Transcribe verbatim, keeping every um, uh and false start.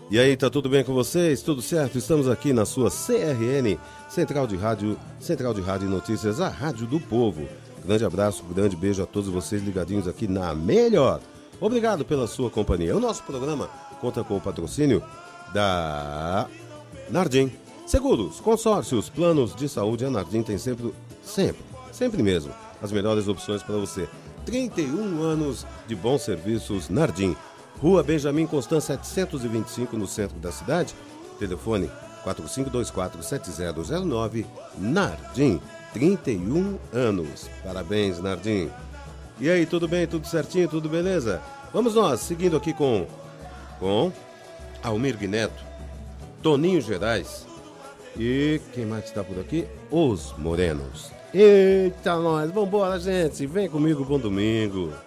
E aí, tá tudo bem com vocês? Tudo certo? Estamos aqui na sua C R N, Central de Rádio, Central de Rádio e Notícias, a Rádio do Povo. Grande abraço, grande beijo a todos vocês ligadinhos aqui na Melhor. Obrigado pela sua companhia. O nosso programa conta com o patrocínio da Nardim. Seguros, consórcios, planos de saúde, a Nardim tem sempre, sempre, sempre mesmo, as melhores opções para você. trinta e um anos de bons serviços, Nardim. Rua Benjamin Constant setecentos e vinte e cinco, no centro da cidade. Telefone quatro cinco dois quatro sete zero zero nove. Nardim, trinta e um anos. Parabéns, Nardim. E aí, tudo bem? Tudo certinho? Tudo beleza? Vamos nós, seguindo aqui com, com Almir Neto, Toninho Gerais e quem mais está por aqui? Os Morenos. Eita, nós! Vambora, gente! Vem comigo, bom domingo!